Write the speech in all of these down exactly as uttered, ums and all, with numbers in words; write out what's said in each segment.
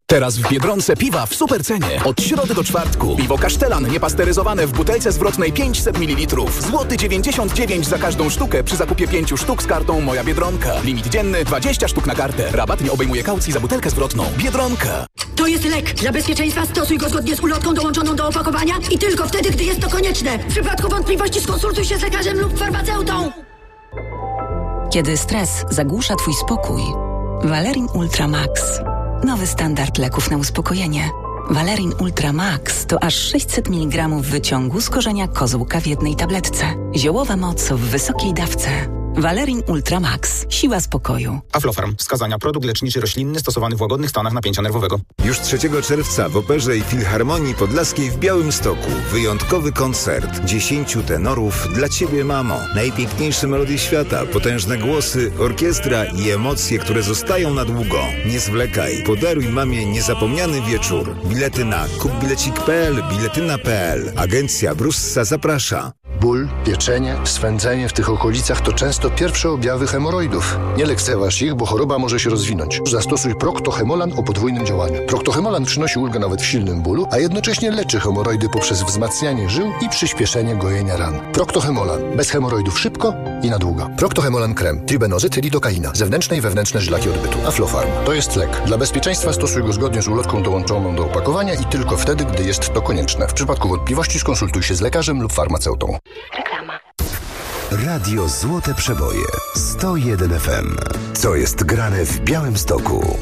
Teraz w Biedronce piwa w supercenie. Od środy do czwartku. Piwo Kasztelan niepasteryzowane w butelce zwrotnej pięćset mililitrów. Złoty dziewięćdziesiąt dziewięć za każdą sztukę przy zakupie pięciu sztuk z kartą Moja Biedronka. Limit dzienny dwadzieścia sztuk na kartę. Rabat nie obejmuje kaucji za butelkę zwrotną. Biedronka. To jest lek. Dla bezpieczeństwa stosuj go zgodnie z ulotką dołączoną do opakowania i tylko wtedy, gdy jest to konieczne. W przypadku wątpliwości skonsultuj się z lekarzem lub farmaceutą. Kiedy stres zagłusza twój spokój, Valerin Ultra Max. Nowy standard leków na uspokojenie. Valerin Ultra Max to aż sześćset miligramów wyciągu z korzenia kozłka w jednej tabletce. Ziołowa moc w wysokiej dawce. Valerin Ultra Max. Siła spokoju. Aflofarm. Wskazania. Produkt leczniczy roślinny stosowany w łagodnych stanach napięcia nerwowego. Już trzeciego czerwca w Operze i Filharmonii Podlaskiej w Białymstoku wyjątkowy koncert. Dziesięciu tenorów dla Ciebie, mamo. Najpiękniejsze melodie świata, potężne głosy, orkiestra i emocje, które zostają na długo. Nie zwlekaj. Podaruj mamie niezapomniany wieczór. Bilety na kupbilecik kropka p l, biletyna kropka p l. Agencja Brussa zaprasza. Ból, pieczenie, swędzenie w tych okolicach to często pierwsze objawy hemoroidów. Nie lekceważ ich, bo choroba może się rozwinąć. Zastosuj Procto-Hemolan o podwójnym działaniu. Procto-Hemolan przynosi ulgę nawet w silnym bólu, a jednocześnie leczy hemoroidy poprzez wzmacnianie żył i przyspieszenie gojenia ran. Procto-Hemolan. Bez hemoroidów szybko i na długo. Procto-Hemolan krem. Tribenozyty, lidokaina. Zewnętrzne i wewnętrzne żylaki odbytu. Aflofarm. To jest lek. Dla bezpieczeństwa stosuj go zgodnie z ulotką dołączoną do opakowania i tylko wtedy, gdy jest to konieczne. W przypadku wątpliwości skonsultuj się z lekarzem lub farmaceutą. Reklama. Radio Złote Przeboje sto jeden F M. Co jest grane w Białymstoku?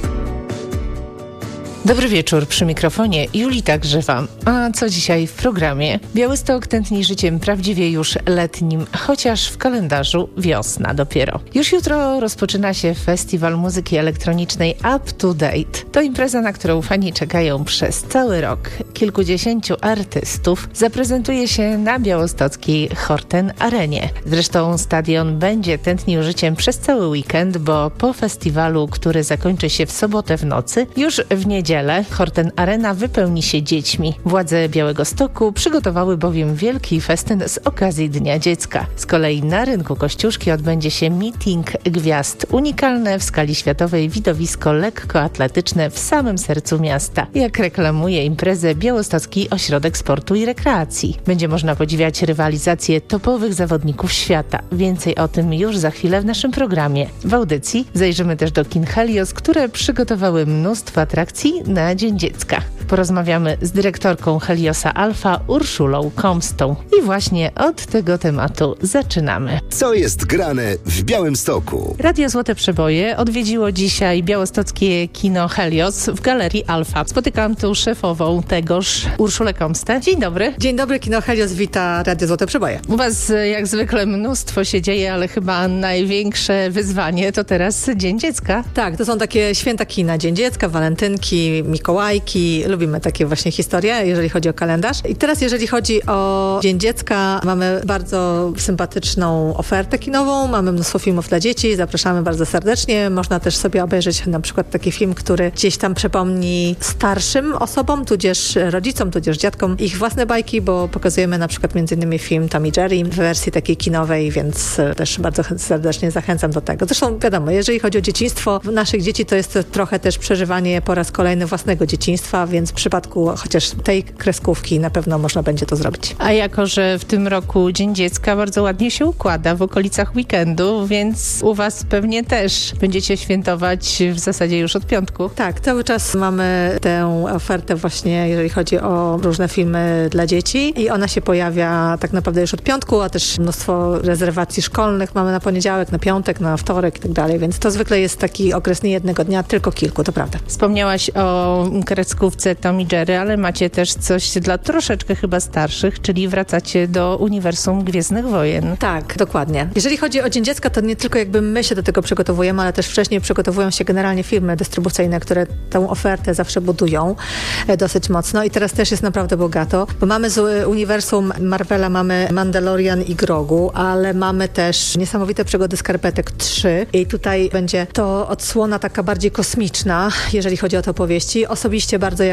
Dobry wieczór, przy mikrofonie Julita Grzywa. A co dzisiaj w programie? Białystok tętni życiem prawdziwie już letnim, chociaż w kalendarzu wiosna dopiero. Już jutro rozpoczyna się Festiwal Muzyki Elektronicznej Up to Date. To impreza, na którą fani czekają przez cały rok. Kilkudziesięciu artystów zaprezentuje się na białostockiej Horten Arenie. Zresztą stadion będzie tętnił życiem przez cały weekend, bo po festiwalu, który zakończy się w sobotę w nocy, już w niedzielę Horten Arena wypełni się dziećmi. Władze Białegostoku przygotowały bowiem wielki festyn z okazji Dnia Dziecka. Z kolei na rynku Kościuszki odbędzie się meeting gwiazd. Unikalne w skali światowej widowisko lekkoatletyczne w samym sercu miasta. Jak reklamuje imprezę Białostocki Ośrodek Sportu i Rekreacji. Będzie można podziwiać rywalizację topowych zawodników świata. Więcej o tym już za chwilę w naszym programie. W audycji zajrzymy też do kin Helios, które przygotowały mnóstwo atrakcji na Dzień Dziecka. Porozmawiamy z dyrektorką Heliosa Alfa, Urszulą Komstą. I właśnie od tego tematu zaczynamy. Co jest grane w Białymstoku? Radio Złote Przeboje odwiedziło dzisiaj białostockie kino Helios w Galerii Alfa. Spotykam tu szefową tegoż, Urszulę Komstę. Dzień dobry. Dzień dobry, kino Helios wita Radio Złote Przeboje. U was jak zwykle mnóstwo się dzieje, ale chyba największe wyzwanie to teraz Dzień Dziecka. Tak, to są takie święta kina. Dzień Dziecka, walentynki, Mikołajki. Lubimy takie właśnie historie, jeżeli chodzi o kalendarz. I teraz, jeżeli chodzi o Dzień Dziecka, mamy bardzo sympatyczną ofertę kinową, mamy mnóstwo filmów dla dzieci, zapraszamy bardzo serdecznie. Można też sobie obejrzeć na przykład taki film, który gdzieś tam przypomni starszym osobom, tudzież rodzicom, tudzież dziadkom ich własne bajki, bo pokazujemy na przykład między innymi film Tom i Jerry w wersji takiej kinowej, więc też bardzo serdecznie zachęcam do tego. Zresztą wiadomo, jeżeli chodzi o dzieciństwo naszych dzieci, to jest trochę też przeżywanie po raz kolejny własnego dzieciństwa, więc w przypadku chociaż tej kreskówki na pewno można będzie to zrobić. A jako, że w tym roku Dzień Dziecka bardzo ładnie się układa w okolicach weekendu, więc u was pewnie też będziecie świętować w zasadzie już od piątku. Tak, cały czas mamy tę ofertę właśnie, jeżeli chodzi o różne filmy dla dzieci i ona się pojawia tak naprawdę już od piątku, a też mnóstwo rezerwacji szkolnych mamy na poniedziałek, na piątek, na wtorek i tak dalej, więc to zwykle jest taki okres nie jednego dnia, tylko kilku, to prawda. Wspomniałaś o kreskówce Tom i Jerry, ale macie też coś dla troszeczkę chyba starszych, czyli wracacie do uniwersum Gwiezdnych Wojen. Tak, dokładnie. Jeżeli chodzi o Dzień Dziecka, to nie tylko jakby my się do tego przygotowujemy, ale też wcześniej przygotowują się generalnie firmy dystrybucyjne, które tę ofertę zawsze budują dosyć mocno i teraz też jest naprawdę bogato, bo mamy z uniwersum Marvela, mamy Mandalorian i Grogu, ale mamy też Niesamowite Przygody Skarpetek trzy i tutaj będzie to odsłona taka bardziej kosmiczna, jeżeli chodzi o te opowieści. Osobiście bardzo jako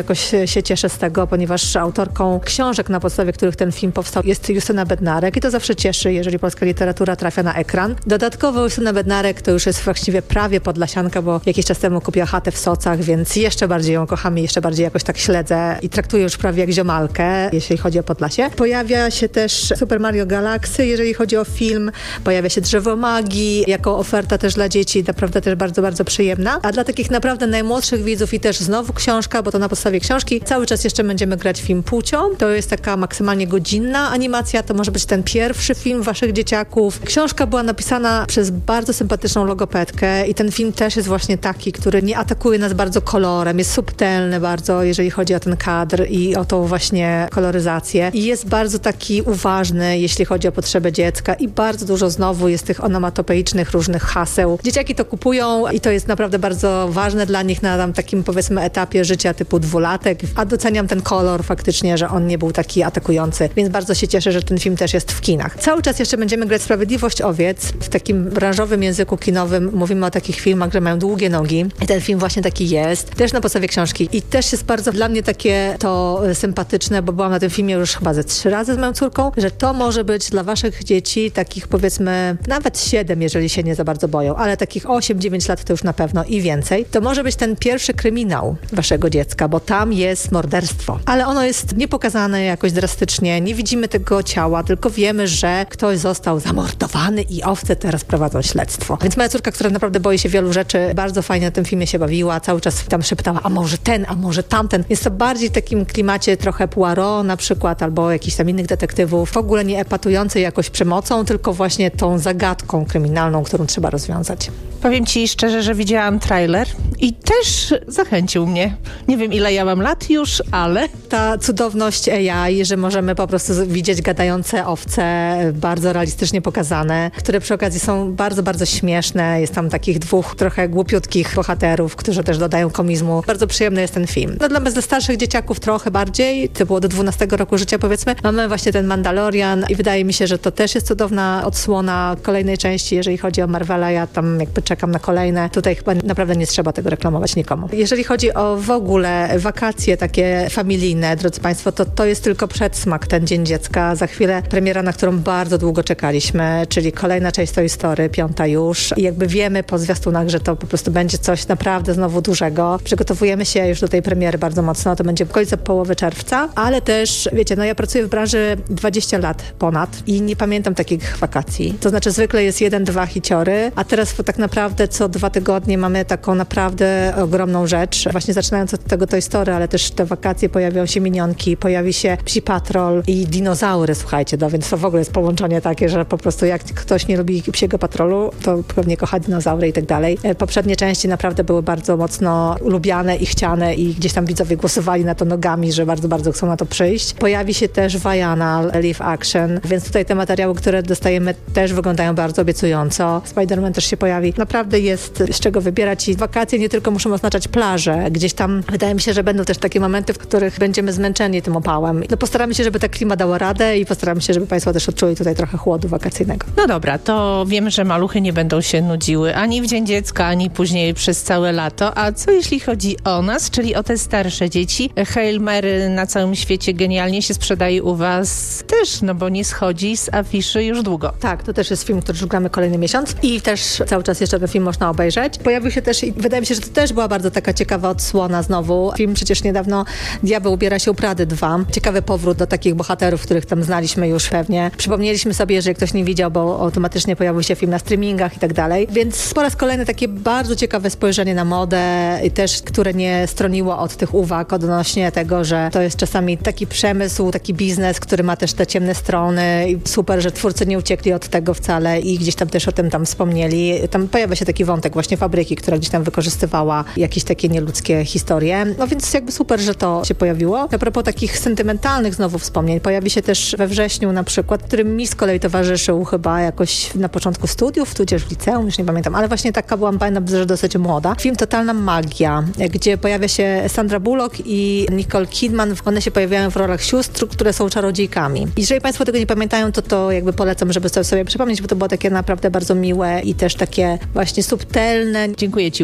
jakoś się cieszę z tego, ponieważ autorką książek, na podstawie których ten film powstał, jest Justyna Bednarek i to zawsze cieszy, jeżeli polska literatura trafia na ekran. Dodatkowo Justyna Bednarek to już jest właściwie prawie podlasianka, bo jakiś czas temu kupiła chatę w Socach, więc jeszcze bardziej ją kocham i jeszcze bardziej jakoś tak śledzę i traktuję już prawie jak ziomalkę, jeśli chodzi o Podlasie. Pojawia się też Super Mario Galaxy, jeżeli chodzi o film. Pojawia się Drzewo Magii, jako oferta też dla dzieci, naprawdę też bardzo, bardzo przyjemna. A dla takich naprawdę najmłodszych widzów i też znowu książka, bo to na podstawie książki cały czas jeszcze będziemy grać film Płcią. To jest taka maksymalnie godzinna animacja, to może być ten pierwszy film waszych dzieciaków. Książka była napisana przez bardzo sympatyczną logopedkę i ten film też jest właśnie taki, który nie atakuje nas bardzo kolorem, jest subtelny bardzo, jeżeli chodzi o ten kadr i o tą właśnie koloryzację. I jest bardzo taki uważny, jeśli chodzi o potrzeby dziecka i bardzo dużo znowu jest tych onomatopeicznych różnych haseł. Dzieciaki to kupują i to jest naprawdę bardzo ważne dla nich na tam takim, powiedzmy, etapie życia typu dwulatek, a doceniam ten kolor faktycznie, że on nie był taki atakujący, więc bardzo się cieszę, że ten film też jest w kinach. Cały czas jeszcze będziemy grać Sprawiedliwość owiec. W takim branżowym języku kinowym mówimy o takich filmach, że mają długie nogi i ten film właśnie taki jest. Też na podstawie książki i też jest bardzo dla mnie takie to sympatyczne, bo byłam na tym filmie już chyba ze trzy razy z moją córką, że to może być dla waszych dzieci takich, powiedzmy, nawet siedem, jeżeli się nie za bardzo boją, ale takich osiem dziewięć lat to już na pewno i więcej. To może być ten pierwszy kryminał waszego dziecka, bo tam jest morderstwo. Ale ono jest niepokazane jakoś drastycznie, nie widzimy tego ciała, tylko wiemy, że ktoś został zamordowany i owce teraz prowadzą śledztwo. Więc moja córka, która naprawdę boi się wielu rzeczy, bardzo fajnie na tym filmie się bawiła, cały czas tam szeptała, a może ten, a może tamten. Jest to bardziej w takim klimacie trochę Poirot na przykład, albo jakichś tam innych detektywów, w ogóle nie epatujący jakoś przemocą, tylko właśnie tą zagadką kryminalną, którą trzeba rozwiązać. Powiem ci szczerze, że widziałam trailer i też zachęcił mnie. Nie wiem, ile ja mam lat już, ale... Ta cudowność A I, że możemy po prostu widzieć gadające owce, bardzo realistycznie pokazane, które przy okazji są bardzo, bardzo śmieszne. Jest tam takich dwóch trochę głupiutkich bohaterów, którzy też dodają komizmu. Bardzo przyjemny jest ten film. No dla dla starszych dzieciaków trochę bardziej, to było do dwunastego roku życia, powiedzmy. Mamy właśnie ten Mandalorian i wydaje mi się, że to też jest cudowna odsłona kolejnej części, jeżeli chodzi o Marvela. Ja tam jakby czekam na kolejne. Tutaj chyba naprawdę nie trzeba tego reklamować nikomu. Jeżeli chodzi o w ogóle wakacje takie familijne, drodzy Państwo, to to jest tylko przedsmak, ten Dzień Dziecka. Za chwilę premiera, na którą bardzo długo czekaliśmy, czyli kolejna część Toy Story, piąta już. I jakby wiemy po zwiastunach, że to po prostu będzie coś naprawdę znowu dużego. Przygotowujemy się już do tej premiery bardzo mocno. To będzie w okolicy połowy czerwca, ale też, wiecie, no ja pracuję w branży dwadzieścia lat ponad i nie pamiętam takich wakacji. To znaczy zwykle jest jeden, dwa hiciory, a teraz tak naprawdę co dwa tygodnie mamy taką naprawdę ogromną rzecz. Właśnie zaczynając od tego Toy Story, ale też te wakacje pojawią się minionki, pojawi się Psi Patrol i dinozaury, słuchajcie, no więc to w ogóle jest połączenie takie, że po prostu jak ktoś nie lubi Psiego Patrolu, to pewnie kocha dinozaury i tak dalej. Poprzednie części naprawdę były bardzo mocno lubiane i chciane i gdzieś tam widzowie głosowali na to nogami, że bardzo, bardzo chcą na to przyjść. Pojawi się też Vaiana live action, więc tutaj te materiały, które dostajemy, też wyglądają bardzo obiecująco. Spider-Man też się pojawi. Naprawdę jest z czego wybierać i wakacje nie tylko muszą oznaczać plażę. Gdzieś tam wydaje mi się, że będą też takie momenty, w których będziemy zmęczeni tym opałem. No postaramy się, żeby ta klima dała radę i postaramy się, żeby Państwo też odczuli tutaj trochę chłodu wakacyjnego. No dobra, to wiemy, że maluchy nie będą się nudziły ani w Dzień Dziecka, ani później przez całe lato. A co jeśli chodzi o nas, czyli o te starsze dzieci? Hail Mary na całym świecie genialnie się sprzedaje u was też, no bo nie schodzi z afiszy już długo. Tak, to też jest film, który już gramy kolejny miesiąc i też cały czas jeszcze ten film można obejrzeć. Pojawił się też i wydaje mi się, że to też była bardzo taka ciekawa odsłona znowu. Film przecież niedawno Diabeł ubiera się u Prady dwa. Ciekawy powrót do takich bohaterów, których tam znaliśmy już pewnie. Przypomnieliśmy sobie, jeżeli ktoś nie widział, bo automatycznie pojawił się film na streamingach i tak dalej. Więc po raz kolejny takie bardzo ciekawe spojrzenie na modę i też, które nie stroniło od tych uwag odnośnie tego, że to jest czasami taki przemysł, taki biznes, który ma też te ciemne strony i super, że twórcy nie uciekli od tego wcale i gdzieś tam też o tym tam wspomnieli. Tam pojawia się taki wątek właśnie fabryki, która gdzieś tam wykorzystywała jakieś takie nieludzkie historie. No więc jakby super, że to się pojawiło. A propos takich sentymentalnych znowu wspomnień, pojawi się też we wrześniu na przykład, który mi z kolei towarzyszył chyba jakoś na początku studiów, tudzież w liceum, już nie pamiętam, ale właśnie taka byłam, pamiętam, że dosyć młoda. Film Totalna Magia, gdzie pojawia się Sandra Bullock i Nicole Kidman. One się pojawiają w rolach sióstr, które są czarodziejkami. Jeżeli Państwo tego nie pamiętają, to to jakby polecam, żeby sobie przypomnieć, bo to było takie naprawdę bardzo miłe i też takie właśnie subtelne. Dziękuję Ci, Ula, za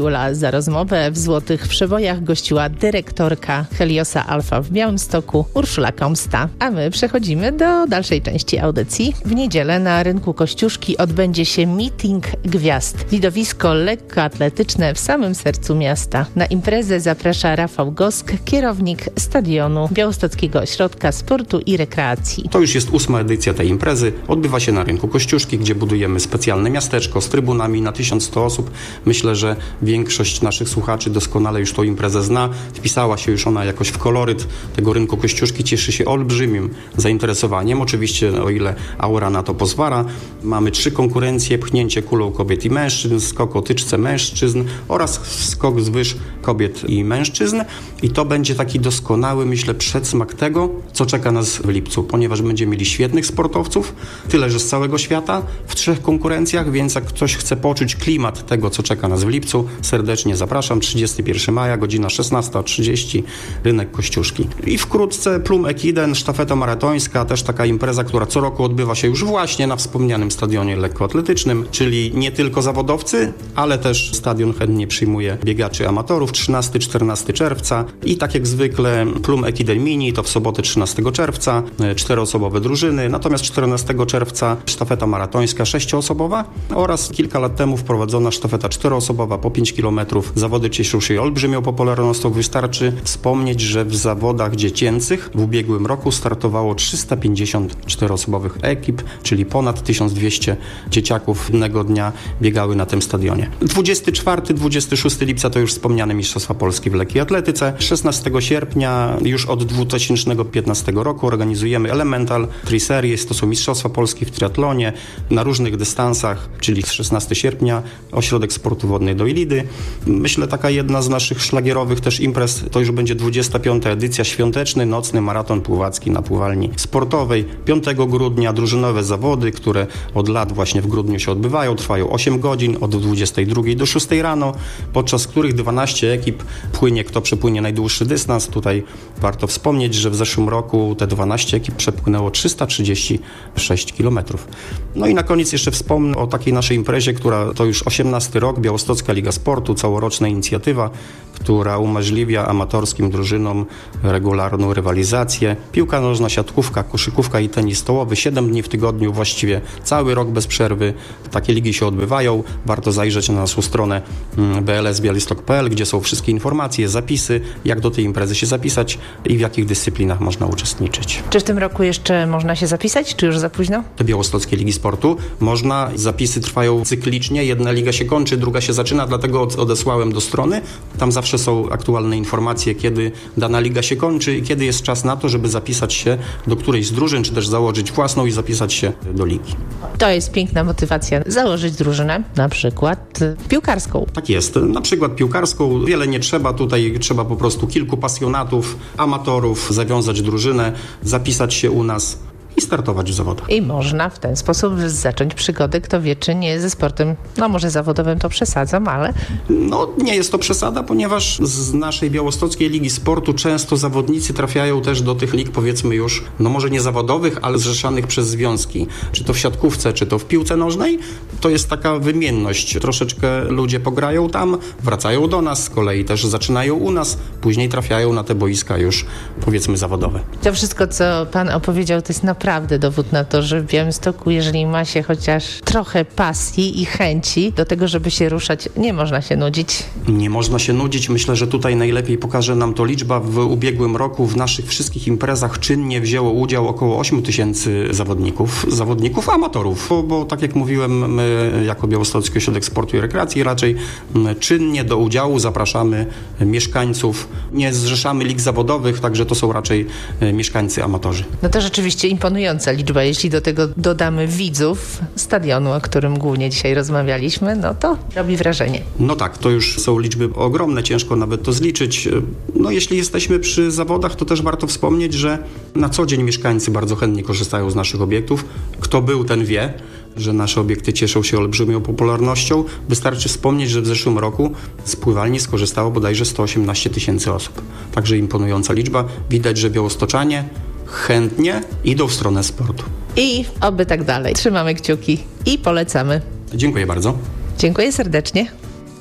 za rozmowę. W Złotych Przebojach gościła dyrektorka Heliosa Alfa w Białymstoku, Urszula Komsta. A my przechodzimy do dalszej części audycji. W niedzielę na rynku Kościuszki odbędzie się Meeting Gwiazd. Widowisko lekkoatletyczne w samym sercu miasta. Na imprezę zaprasza Rafał Gosk, kierownik stadionu Białostockiego Ośrodka Sportu i Rekreacji. To już jest ósma edycja tej imprezy. Odbywa się na rynku Kościuszki, gdzie budujemy specjalne miasteczko z trybunami na tysiąc sto osób. Myślę, że większość naszych słuchaczy doskonale już tą imprezę zna. Wpisała się już ona jakoś w koloryt tego rynku Kościuszki. Cieszy się olbrzymim zainteresowaniem. Oczywiście, o ile aura na to pozwala. Mamy trzy konkurencje: pchnięcie kulą kobiet i mężczyzn, skok o tyczce mężczyzn oraz skok z wyż kobiet i mężczyzn. I to będzie taki doskonały, myślę, przedsmak tego, co czeka nas w lipcu, ponieważ będziemy mieli świetnych sportowców, tyle że z całego świata, w trzech konkurencjach, więc jak ktoś chce poczuć klimat tego, co czeka nas w lipcu, serdecznie zapraszam. trzydziestego pierwszego maja, godzina szesnasta trzydzieści, rynek Kościuszki. I wkrótce Plum Ekiden, sztafeta maratońska, też taka impreza, która co roku odbywa się już właśnie na wspomnianym stadionie lekkoatletycznym, czyli nie tylko zawodowcy, ale też stadion chętnie przyjmuje biegaczy amatorów. trzynastego czternastego czerwca i tak jak zwykle Plum Ekiden Mini to w sobotę trzynastego czerwca, czteroosobowe drużyny, natomiast czternastego czerwca sztafeta maratońska sześcioosobowa oraz kilka lat temu wprowadzona sztafeta czteroosobowa po pięć kilometrów. Zawody cieszą się olbrzymią popularnością. Wystarczy wspomnieć, że w zawodach dziecięcych w ubiegłym roku startowało trzysta pięćdziesiąt czteroosobowych ekip, czyli ponad tysiąc dwieście dzieciaków jednego dnia biegały na tym stadionie. dwudziestego czwartego do dwudziestego szóstego lipca to już wspomniane Mistrzostwa Polski w lekkiej atletyce. szesnastego sierpnia już od dwa tysiące piętnastego roku organizujemy Elemental Tri Series, to są Mistrzostwa Polski w triatlonie na różnych dystansach, czyli szesnastego sierpnia Ośrodek Sportu Wodnej do Ilidy. Myślę, taka jedna z naszych szlagierowych też imprez to już będzie dwudziesta piąta edycja, świąteczny, nocny maraton pływacki na pływalni sportowej. piątego grudnia drużynowe zawody, które od lat właśnie w grudniu się odbywają, trwają osiem godzin, od dwudziestej drugiej do szóstej rano, podczas których dwanaście ekip płynie, kto przepłynie najdłuższy dystans. Tutaj warto wspomnieć, że w zeszłym roku te dwanaście ekip przepłynęło trzysta trzydzieści sześć kilometrów. No i na koniec jeszcze wspomnę o takiej naszej imprezie, która to już osiemnasty rok, Białostocka Liga Sportu, całoroczna inicjatywa, która umożliwia amatorskim drużynom regularną rywalizację. Piłka nożna, siatkówka, koszykówka i tenis stołowy. siedem dni w tygodniu, właściwie cały rok bez przerwy. Takie ligi się odbywają. Warto zajrzeć na naszą stronę b l s białystok kropka p l, gdzie są wszystkie informacje, zapisy, jak do tej imprezy się zapisać i w jakich dyscyplinach można uczestniczyć. Czy w tym roku jeszcze można się zapisać, czy już za późno? Do Białostockiej Ligi Sportu można. Zapisy trwają cyklicznie. Jedna liga się kończy, druga się zaczyna, dlatego odesłałem do strony. Tam zawsze są aktualne informacje, kiedy dana liga się kończy i kiedy jest czas na to, żeby zapisać się do którejś z drużyn, czy też założyć własną i zapisać się do ligi. To jest piękna motywacja. Założyć drużynę, na przykład piłkarską. Tak jest. Na przykład piłkarską. Wiele nie trzeba. Tutaj trzeba po prostu kilku pasjonatów, amatorów, zawiązać drużynę, zapisać się u nas i startować w zawodach. I można w ten sposób zacząć przygodę, kto wie, czy nie ze sportem, no może zawodowym to przesadzam, ale... No nie jest to przesada, ponieważ z naszej Białostockiej Ligi Sportu często zawodnicy trafiają też do tych lig, powiedzmy już, no może nie zawodowych, ale zrzeszanych przez związki. Czy to w siatkówce, czy to w piłce nożnej. To jest taka wymienność. Troszeczkę ludzie pograją tam, wracają do nas, z kolei też zaczynają u nas, później trafiają na te boiska już, powiedzmy, zawodowe. To wszystko, co pan opowiedział, to jest naprawdę naprawdę dowód na to, że w Białymstoku, jeżeli ma się chociaż trochę pasji i chęci do tego, żeby się ruszać, nie można się nudzić. Nie można się nudzić. Myślę, że tutaj najlepiej pokaże nam to liczba. W ubiegłym roku w naszych wszystkich imprezach czynnie wzięło udział około osiem tysięcy zawodników, zawodników amatorów, bo, bo tak jak mówiłem, my jako Białostocki Ośrodek Sportu i Rekreacji raczej czynnie do udziału zapraszamy mieszkańców. Nie zrzeszamy lig zawodowych, także to są raczej mieszkańcy amatorzy. No to rzeczywiście imponująca liczba. Jeśli do tego dodamy widzów stadionu, o którym głównie dzisiaj rozmawialiśmy, no to robi wrażenie. No tak, to już są liczby ogromne, ciężko nawet to zliczyć. No jeśli jesteśmy przy zawodach, to też warto wspomnieć, że na co dzień mieszkańcy bardzo chętnie korzystają z naszych obiektów. Kto był, ten wie, że nasze obiekty cieszą się olbrzymią popularnością. Wystarczy wspomnieć, że w zeszłym roku z pływalni skorzystało bodajże sto osiemnaście tysięcy osób. Także imponująca liczba. Widać, że białostoczanie chętnie idą w stronę sportu. I oby tak dalej. Trzymamy kciuki i polecamy. Dziękuję bardzo. Dziękuję serdecznie.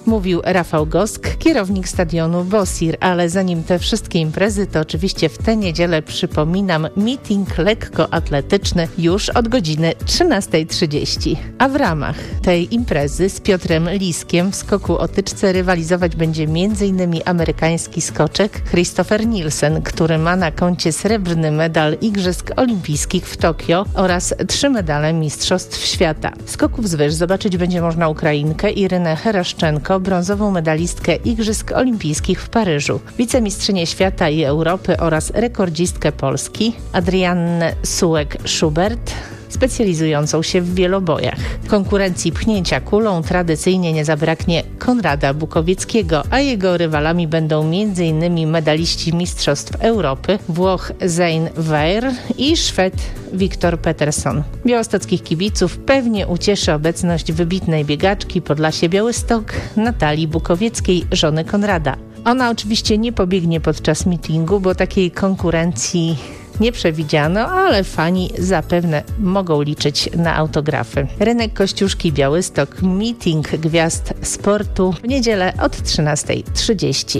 Mówił Rafał Gosk, kierownik stadionu Bosir, ale zanim te wszystkie imprezy, to oczywiście w tę niedzielę przypominam meeting lekkoatletyczny już od godziny trzynasta trzydzieści. A w ramach tej imprezy z Piotrem Liskiem w skoku o tyczce rywalizować będzie m.in. amerykański skoczek Christopher Nielsen, który ma na koncie srebrny medal Igrzysk Olimpijskich w Tokio oraz trzy medale Mistrzostw Świata. Skoków z wyż zobaczyć będzie można Ukrainkę Irynę Hereszczenko, brązową medalistkę Igrzysk Olimpijskich w Paryżu, wicemistrzynię świata i Europy oraz rekordzistkę Polski Adriannę Sułek-Schubert, specjalizującą się w wielobojach. Konkurencji pchnięcia kulą tradycyjnie nie zabraknie Konrada Bukowieckiego, a jego rywalami będą m.in. medaliści Mistrzostw Europy Włoch Zein Weir i Szwed Wiktor Peterson. Białostockich kibiców pewnie ucieszy obecność wybitnej biegaczki Podlasie Białystok Natalii Bukowieckiej, żony Konrada. Ona oczywiście nie pobiegnie podczas meetingu, bo takiej konkurencji nie przewidziano, ale fani zapewne mogą liczyć na autografy. Rynek Kościuszki Białystok, meeting gwiazd sportu w niedzielę od trzynasta trzydzieści.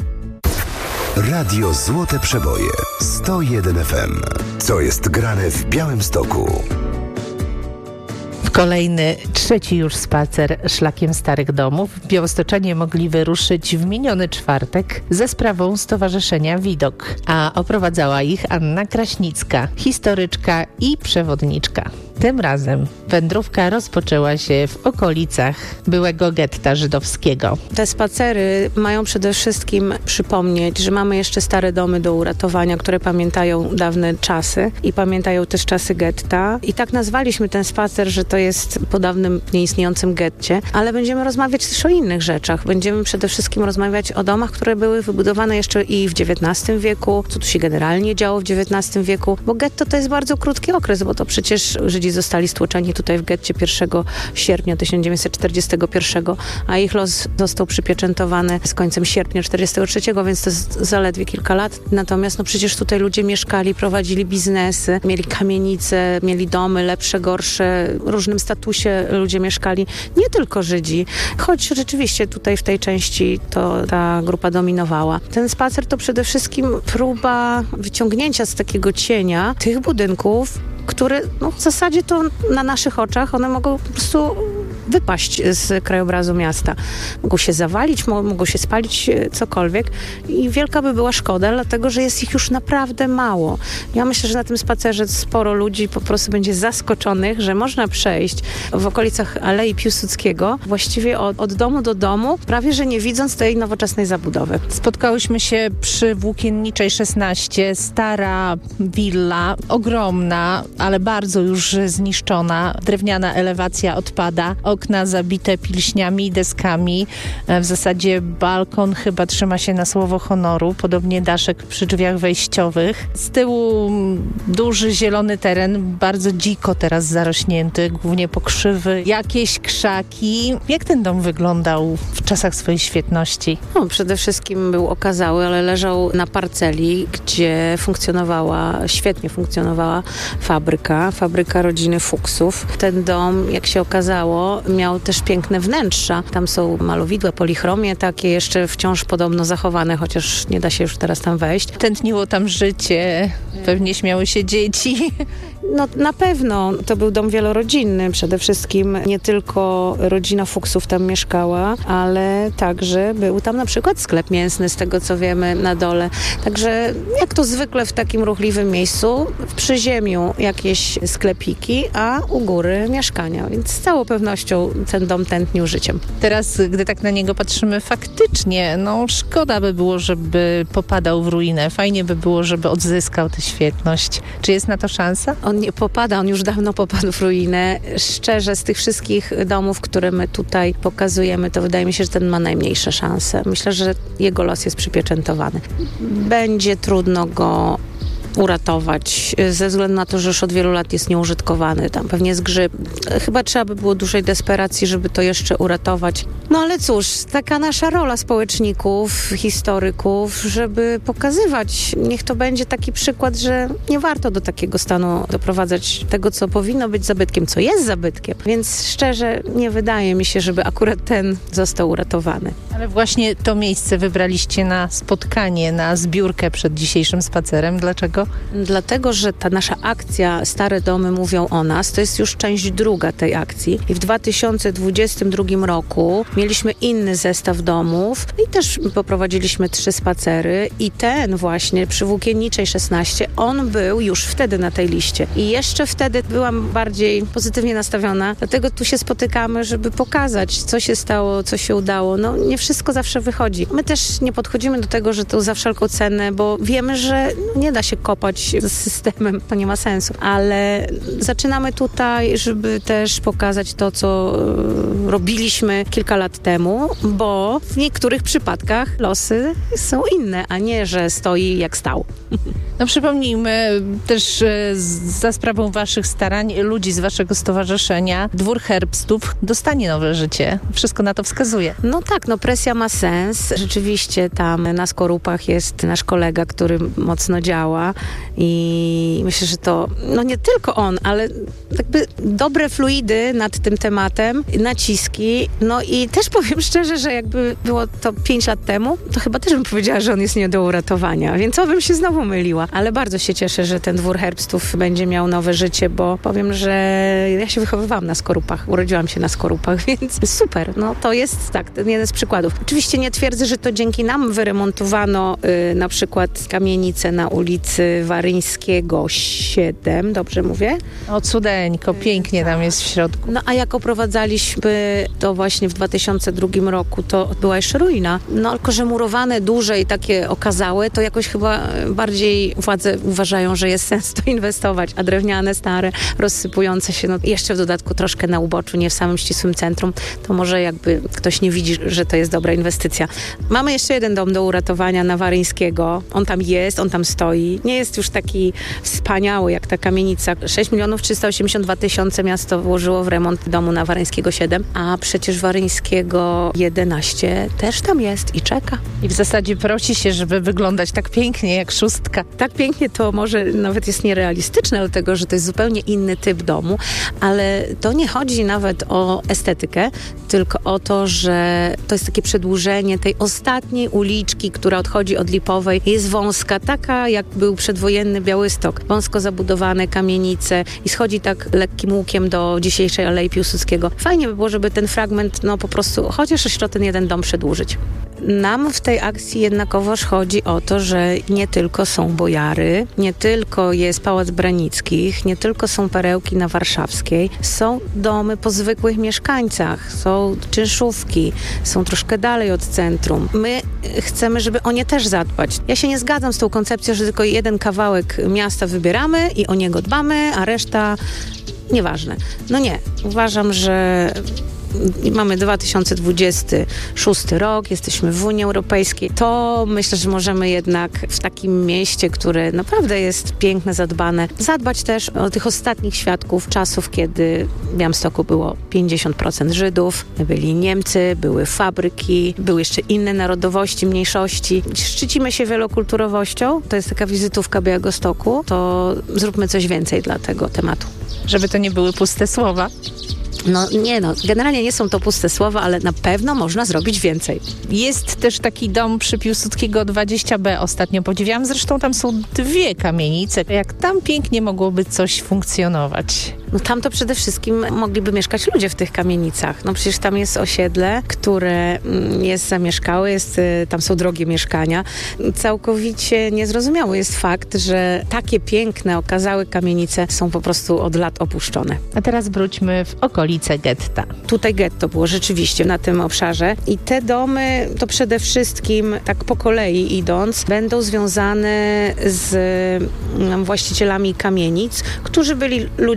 Radio Złote Przeboje sto jeden F M. Co jest grane w Białymstoku? Kolejny, trzeci już spacer szlakiem starych domów. Białostoczanie mogli wyruszyć w miniony czwartek ze sprawą Stowarzyszenia Widok, a oprowadzała ich Anna Kraśnicka, historyczka i przewodniczka. Tym razem wędrówka rozpoczęła się w okolicach byłego getta żydowskiego. Te spacery mają przede wszystkim przypomnieć, że mamy jeszcze stare domy do uratowania, które pamiętają dawne czasy i pamiętają też czasy getta. I tak nazwaliśmy ten spacer, że to jest po dawnym, nieistniejącym getcie, ale będziemy rozmawiać też o innych rzeczach. Będziemy przede wszystkim rozmawiać o domach, które były wybudowane jeszcze i w dziewiętnastym wieku, co tu się generalnie działo w dziewiętnastym wieku, bo getto to jest bardzo krótki okres, bo to przecież Żydzi zostali stłoczeni tutaj w getcie pierwszego sierpnia tysiąc dziewięćset czterdziestego pierwszego, a ich los został przypieczętowany z końcem sierpnia czterdziestego trzeciego, więc to jest zaledwie kilka lat. Natomiast no przecież tutaj ludzie mieszkali, prowadzili biznesy, mieli kamienice, mieli domy lepsze, gorsze, w różnym statusie ludzie mieszkali, nie tylko Żydzi, choć rzeczywiście tutaj w tej części to ta grupa dominowała. Ten spacer to przede wszystkim próba wyciągnięcia z takiego cienia tych budynków, które no, w zasadzie to na naszych oczach one mogą po prostu wypaść z krajobrazu miasta. Mogą się zawalić, mogą się spalić, cokolwiek i wielka by była szkoda, dlatego że jest ich już naprawdę mało. Ja myślę, że na tym spacerze sporo ludzi po prostu będzie zaskoczonych, że można przejść w okolicach Alei Piłsudskiego właściwie od, od domu do domu, prawie że nie widząc tej nowoczesnej zabudowy. Spotkałyśmy się przy Włókienniczej szesnaście, stara willa, ogromna, ale bardzo już zniszczona. Drewniana elewacja odpada, okna zabite pilśniami i deskami. W zasadzie balkon chyba trzyma się na słowo honoru, podobnie daszek przy drzwiach wejściowych. Z tyłu duży zielony teren, bardzo dziko teraz zarośnięty, głównie pokrzywy, jakieś krzaki. Jak ten dom wyglądał w czasach swojej świetności? No, przede wszystkim był okazały, ale leżał na parceli, gdzie funkcjonowała, świetnie funkcjonowała fabryka, fabryka rodziny Fuksów. Ten dom, jak się okazało, miał też piękne wnętrza. Tam są malowidła, polichromie takie jeszcze wciąż podobno zachowane, chociaż nie da się już teraz tam wejść. Tętniło tam życie, pewnie śmiały się dzieci. No na pewno to był dom wielorodzinny. Przede wszystkim nie tylko rodzina Fuksów tam mieszkała, ale także był tam na przykład sklep mięsny, z tego co wiemy, na dole. Także jak to zwykle w takim ruchliwym miejscu, w przyziemiu jakieś sklepiki, a u góry mieszkania. Więc z całą pewnością ten dom tętnił życiem. Teraz, gdy tak na niego patrzymy, faktycznie, no szkoda by było, żeby popadał w ruinę. Fajnie by było, żeby odzyskał tę świetność. Czy jest na to szansa? On nie popada, on już dawno popadł w ruinę. Szczerze, z tych wszystkich domów, które my tutaj pokazujemy, to wydaje mi się, że ten ma najmniejsze szanse. Myślę, że jego los jest przypieczętowany. Będzie trudno go uratować, ze względu na to, że już od wielu lat jest nieużytkowany. Tam pewnie jest grzyb. Chyba trzeba by było dużej desperacji, żeby to jeszcze uratować. No ale cóż, taka nasza rola społeczników, historyków, żeby pokazywać. Niech to będzie taki przykład, że nie warto do takiego stanu doprowadzać tego, co powinno być zabytkiem, co jest zabytkiem. Więc szczerze nie wydaje mi się, żeby akurat ten został uratowany. Ale właśnie to miejsce wybraliście na spotkanie, na zbiórkę przed dzisiejszym spacerem. Dlaczego? Dlatego, że ta nasza akcja Stare Domy Mówią o Nas to jest już część druga tej akcji. I w dwa tysiące dwudziestym drugim roku mieliśmy inny zestaw domów i też poprowadziliśmy trzy spacery i ten właśnie przy Włókienniczej szesnaście, on był już wtedy na tej liście. I jeszcze wtedy byłam bardziej pozytywnie nastawiona, dlatego tu się spotykamy, żeby pokazać, co się stało, co się udało. No nie wszystko zawsze wychodzi. My też nie podchodzimy do tego, że to za wszelką cenę, bo wiemy, że nie da się kopać z systemem, to nie ma sensu. Ale zaczynamy tutaj, żeby też pokazać to, co robiliśmy kilka lat temu, bo w niektórych przypadkach losy są inne, a nie, że stoi jak stał. No przypomnijmy też za sprawą waszych starań, ludzi z waszego stowarzyszenia, Dwór Herbstów dostanie nowe życie. Wszystko na to wskazuje. No tak, no presja ma sens. Rzeczywiście tam na Skorupach jest nasz kolega, który mocno działa i myślę, że to, no nie tylko on, ale jakby dobre fluidy nad tym tematem, naciski, no i też powiem szczerze, że jakby było to pięć lat temu, to chyba też bym powiedziała, że on jest nie do uratowania, więc o bym się znowu myliła, ale bardzo się cieszę, że ten Dwór Herbstów będzie miał nowe życie, bo powiem, że ja się wychowywałam na Skorupach, urodziłam się na Skorupach, więc super, no to jest tak, ten jeden z przykładów. Oczywiście nie twierdzę, że to dzięki nam wyremontowano y, na przykład kamienicę na ulicy Waryńskiego siedem, dobrze mówię? O cudeńko, pięknie tam jest w środku. No a jak oprowadzaliśmy to właśnie w dwa tysiące drugim roku, to była jeszcze ruina. No tylko, że murowane, duże i takie okazałe, to jakoś chyba bardziej władze uważają, że jest sens to inwestować, a drewniane, stare, rozsypujące się, no jeszcze w dodatku troszkę na uboczu, nie w samym ścisłym centrum, to może jakby ktoś nie widzi, że to jest dobra inwestycja. Mamy jeszcze jeden dom do uratowania na Waryńskiego. On tam jest, on tam stoi. Nie jest już taki wspaniały jak ta kamienica. sześć milionów trzysta osiemdziesiąt dwa tysiące miasto włożyło w remont domu na Waryńskiego siedem, a przecież Waryńskiego jedenaście też tam jest i czeka. I w zasadzie prosi się, żeby wyglądać tak pięknie jak szóstka. Tak pięknie to może nawet jest nierealistyczne, dlatego że to jest zupełnie inny typ domu, ale to nie chodzi nawet o estetykę, tylko o to, że to jest takie przedłużenie tej ostatniej uliczki, która odchodzi od Lipowej. Jest wąska, taka jak był przedwojenny Białystok. Wąsko zabudowane kamienice i schodzi tak lekkim łukiem do dzisiejszej Alei Piłsudskiego. Fajnie by było, żeby ten fragment, no po prostu, chociaż jeszcze o ten jeden dom przedłużyć. Nam w tej akcji jednakowoż chodzi o to, że nie tylko są Bojary, nie tylko jest Pałac Branickich, nie tylko są perełki na Warszawskiej, są domy po zwykłych mieszkańcach, są czynszówki, są troszkę dalej od centrum. My chcemy, żeby o nie też zadbać. Ja się nie zgadzam z tą koncepcją, że tylko jeden kawałek miasta wybieramy i o niego dbamy, a reszta nieważne. No nie, uważam, że mamy dwa tysiące dwudziesty szósty rok, jesteśmy w Unii Europejskiej, to myślę, że możemy jednak w takim mieście, które naprawdę jest piękne, zadbane, zadbać też o tych ostatnich świadków czasów, kiedy w Białymstoku było pięćdziesiąt procent Żydów, byli Niemcy, były fabryki, były jeszcze inne narodowości, mniejszości. Szczycimy się wielokulturowością, to jest taka wizytówka Białegostoku, to zróbmy coś więcej dla tego tematu. Żeby to nie były puste słowa. No nie no, generalnie nie są to puste słowa, ale na pewno można zrobić więcej. Jest też taki dom przy Piłsudskiego dwadzieścia B, ostatnio podziwiałam, zresztą tam są dwie kamienice. Jak tam pięknie mogłoby coś funkcjonować? No tam to przede wszystkim mogliby mieszkać ludzie w tych kamienicach. No przecież tam jest osiedle, które jest zamieszkałe, jest, tam są drogie mieszkania. Całkowicie niezrozumiały jest fakt, że takie piękne, okazałe kamienice są po prostu od lat opuszczone. A teraz wróćmy w okolice getta. Tutaj getto było rzeczywiście na tym obszarze i te domy to przede wszystkim, tak po kolei idąc, będą związane z właścicielami kamienic, którzy byli ludźmi majątkowymi,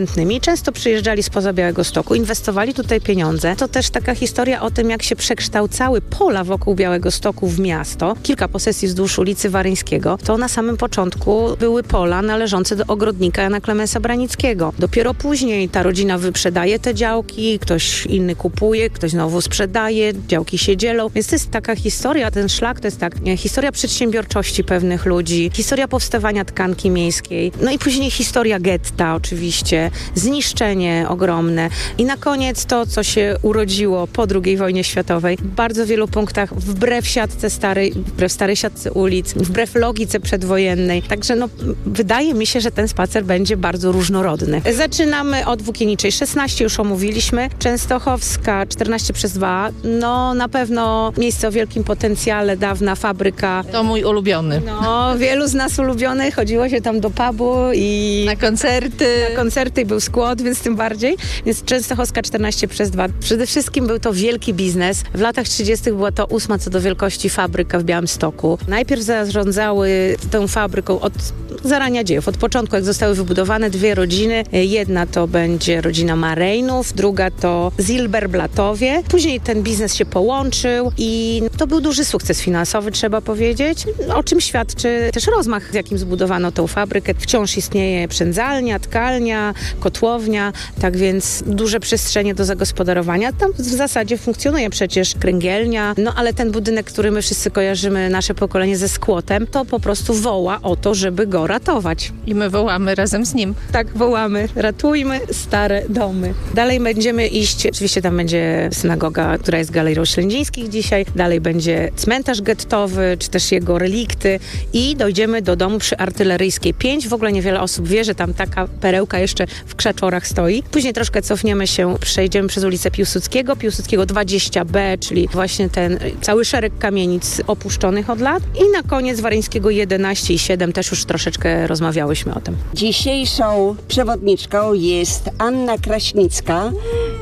umiejętnymi. Często przyjeżdżali spoza Białegostoku, inwestowali tutaj pieniądze. To też taka historia o tym, jak się przekształcały pola wokół Białegostoku w miasto. Kilka posesji wzdłuż ulicy Waryńskiego. To na samym początku były pola należące do ogrodnika Jana Klemensa Branickiego. Dopiero później ta rodzina wyprzedaje te działki, ktoś inny kupuje, ktoś znowu sprzedaje, działki się dzielą. Więc to jest taka historia, ten szlak to jest tak, nie, historia przedsiębiorczości pewnych ludzi, historia powstawania tkanki miejskiej, no i później historia getta oczywiście, zniszczenie ogromne i na koniec to, co się urodziło po drugiej wojnie światowej. W bardzo wielu punktach wbrew siatce starej, wbrew starej siatce ulic, wbrew logice przedwojennej. Także no, wydaje mi się, że ten spacer będzie bardzo różnorodny. Zaczynamy od Włókienniczej szesnaście, już omówiliśmy. Częstochowska czternaście przez dwa, no na pewno miejsce o wielkim potencjale, dawna fabryka. To mój ulubiony. No, wielu z nas ulubiony, chodziło się tam do pubu i... Na koncerty. Na koncerty i był skład, więc tym bardziej. Więc Częstochowska czternaście przez dwa. Przede wszystkim był to wielki biznes. W latach trzydziestych była to ósma co do wielkości fabryka w Białymstoku. Najpierw zarządzały tą fabryką od zarania dziejów, od początku, jak zostały wybudowane dwie rodziny. Jedna to będzie rodzina Marejnów, druga to Zilberblatowie. Później ten biznes się połączył i to był duży sukces finansowy, trzeba powiedzieć, o czym świadczy też rozmach, z jakim zbudowano tą fabrykę. Wciąż istnieje przędzalnia, tkalnia, kotłownia, tak więc duże przestrzenie do zagospodarowania. Tam w zasadzie funkcjonuje przecież kręgielnia, no ale ten budynek, który my wszyscy kojarzymy, nasze pokolenie ze skłotem, to po prostu woła o to, żeby go ratować. I my wołamy razem z nim. Tak, wołamy. Ratujmy stare domy. Dalej będziemy iść, oczywiście tam będzie synagoga, która jest Galerią Ślędzińskich dzisiaj, dalej będzie cmentarz gettowy, czy też jego relikty i dojdziemy do domu przy Artyleryjskiej pięć. W ogóle niewiele osób wie, że tam taka perełka jeszcze w krzaczorach stoi. Później troszkę cofniemy się, przejdziemy przez ulicę Piłsudskiego, Piłsudskiego dwadzieścia B, czyli właśnie ten cały szereg kamienic opuszczonych od lat i na koniec Waryńskiego jedenaście i siedem, też już troszeczkę rozmawiałyśmy o tym. Dzisiejszą przewodniczką jest Anna Kraśnicka.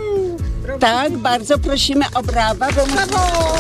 Tak, bardzo prosimy o brawa, bo brawo!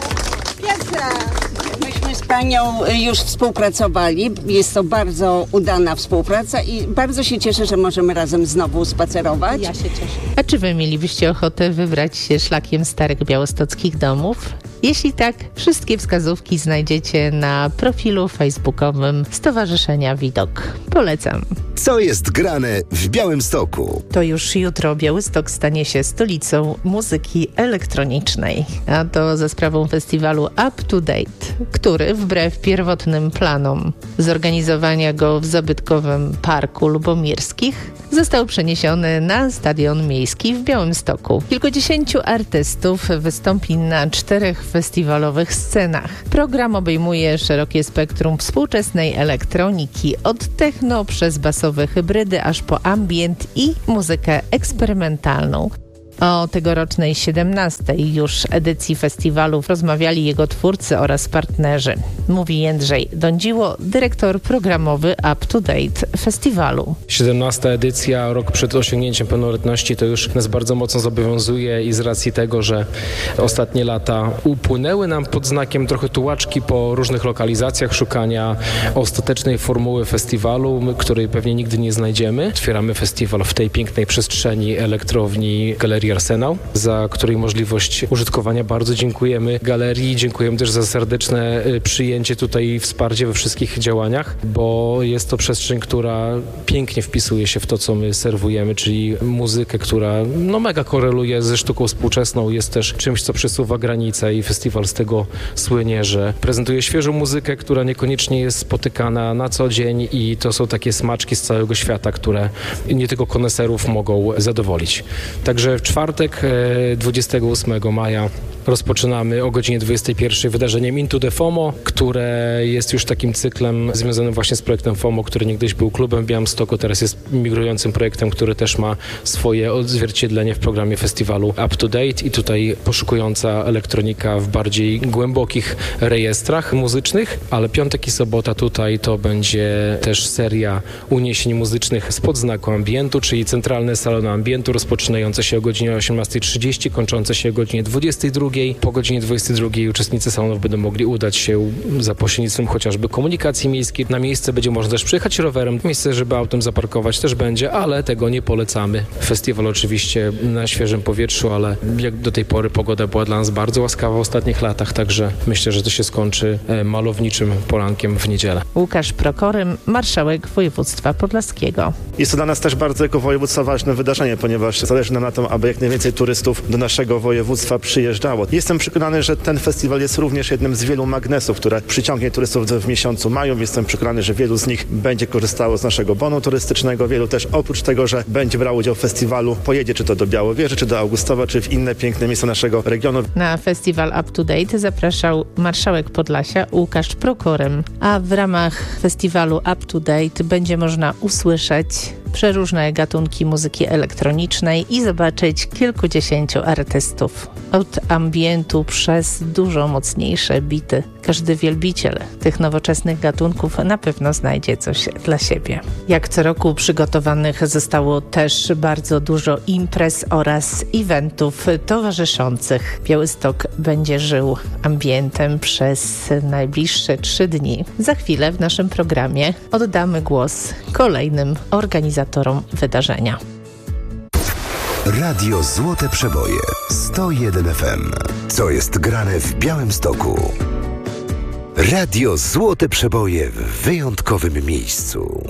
Myśmy z panią już współpracowali. Jest to bardzo udana współpraca i bardzo się cieszę, że możemy razem znowu spacerować. Ja się cieszę. A czy wy mielibyście ochotę wybrać się szlakiem starych białostockich domów? Jeśli tak, wszystkie wskazówki znajdziecie na profilu facebookowym Stowarzyszenia Widok. Polecam. Co jest grane w Białymstoku? To już jutro Białystok stanie się stolicą muzyki elektronicznej. A to za sprawą festiwalu Up to Date, który wbrew pierwotnym planom zorganizowania go w zabytkowym Parku Lubomirskich został przeniesiony na Stadion Miejski w Białymstoku. Kilkudziesięciu artystów wystąpi na czterech festiwalowych scenach. Program obejmuje szerokie spektrum współczesnej elektroniki, od techno przez basowe hybrydy aż po ambient i muzykę eksperymentalną. O tegorocznej siedemnastej już edycji festiwalu rozmawiali jego twórcy oraz partnerzy. Mówi Jędrzej Dądziło, dyrektor programowy Up to Date festiwalu. siedemnasta edycja, rok przed osiągnięciem pełnoletności, to już nas bardzo mocno zobowiązuje i z racji tego, że ostatnie lata upłynęły nam pod znakiem trochę tułaczki po różnych lokalizacjach, szukania ostatecznej formuły festiwalu, której pewnie nigdy nie znajdziemy. Otwieramy festiwal w tej pięknej przestrzeni elektrowni Galerii Arsenał, za której możliwość użytkowania bardzo dziękujemy galerii. Dziękujemy też za serdeczne przyjęcie tutaj i wsparcie we wszystkich działaniach, bo jest to przestrzeń, która pięknie wpisuje się w to, co my serwujemy, czyli muzykę, która no mega koreluje ze sztuką współczesną, jest też czymś, co przesuwa granice i festiwal z tego słynie, że prezentuje świeżą muzykę, która niekoniecznie jest spotykana na co dzień i to są takie smaczki z całego świata, które nie tylko koneserów mogą zadowolić. Także w czwartek, dwudziestego ósmego maja rozpoczynamy o godzinie dwudziestej pierwszej wydarzeniem Into the FOMO, które jest już takim cyklem związanym właśnie z projektem FOMO, który niegdyś był klubem w Białymstoku, teraz jest migrującym projektem, który też ma swoje odzwierciedlenie w programie festiwalu Up to Date i tutaj poszukująca elektronika w bardziej głębokich rejestrach muzycznych, ale piątek i sobota tutaj to będzie też seria uniesień muzycznych spod znaku ambientu, czyli centralne salony ambientu rozpoczynające się o godzinie osiemnastej trzydzieści, kończące się o godzinie dwudziestej drugiej. drugiej. Po godzinie dwudziestej drugiej uczestnicy salonów będą mogli udać się za pośrednictwem chociażby komunikacji miejskiej. Na miejsce będzie można też przyjechać rowerem. Miejsce, żeby autem zaparkować też będzie, ale tego nie polecamy. Festiwal oczywiście na świeżym powietrzu, ale jak do tej pory pogoda była dla nas bardzo łaskawa w ostatnich latach, także myślę, że to się skończy malowniczym porankiem w niedzielę. Łukasz Prokorym, marszałek województwa podlaskiego. Jest to dla nas też bardzo jako województwa ważne wydarzenie, ponieważ zależy nam na tym, aby jak najwięcej turystów do naszego województwa przyjeżdżało. Jestem przekonany, że ten festiwal jest również jednym z wielu magnesów, które przyciągnie turystów w miesiącu maju. Jestem przekonany, że wielu z nich będzie korzystało z naszego bonu turystycznego. Wielu też oprócz tego, że będzie brało udział w festiwalu, pojedzie czy to do Białowieży, czy do Augustowa, czy w inne piękne miejsca naszego regionu. Na festiwal Up to Date zapraszał marszałek Podlasia Łukasz Prokorym, a w ramach festiwalu Up to Date będzie można usłyszeć przeróżne gatunki muzyki elektronicznej i zobaczyć kilkudziesięciu artystów. Od ambientu przez dużo mocniejsze bity. Każdy wielbiciel tych nowoczesnych gatunków na pewno znajdzie coś dla siebie. Jak co roku przygotowanych zostało też bardzo dużo imprez oraz eventów towarzyszących. Białystok będzie żył ambientem przez najbliższe trzy dni. Za chwilę w naszym programie oddamy głos kolejnym organizatorom wydarzenia. Radio Złote Przeboje sto jeden F M. Co jest grane w Białymstoku? Radio Złote Przeboje w wyjątkowym miejscu.